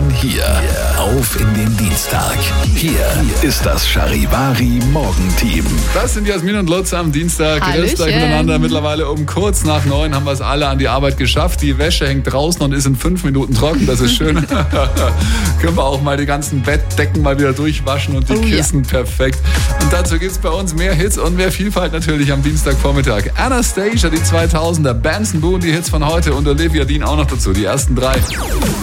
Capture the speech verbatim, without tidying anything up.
schon hier. Auf in den Dienstag. Hier ist das Charivari Morgenteam. Das sind Jasmin und Lutz am Dienstag. Grüßt euch miteinander. Mittlerweile um kurz nach neun haben wir es alle an die Arbeit geschafft. Die Wäsche hängt draußen und ist in fünf Minuten trocken. Das ist schön. Können wir auch mal die ganzen Bettdecken mal wieder durchwaschen und die oh, Kissen. Ja. Perfekt. Und dazu gibt es bei uns mehr Hits und mehr Vielfalt natürlich am Dienstagvormittag. Anastacia, die zweitausender, Benson Boone, die Hits von heute und Olivia Dean auch noch dazu. Die ersten drei.